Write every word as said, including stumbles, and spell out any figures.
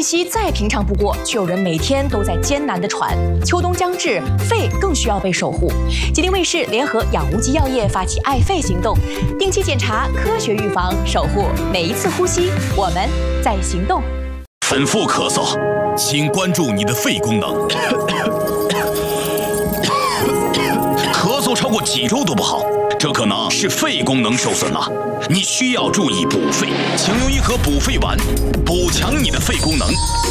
气息再平常不过，却有人每天都在艰难地喘。秋冬将至，肺更需要被守护。吉林卫视联合养无极药业发起爱肺行动，定期检查，科学预防，守护每一次呼吸。我们在行动。 反复咳嗽，请关注你的肺功能。咳嗽超过几周都不好，这可能是肺功能受损了。你需要注意补肺，请用一盒补肺丸，补强你的肺功能。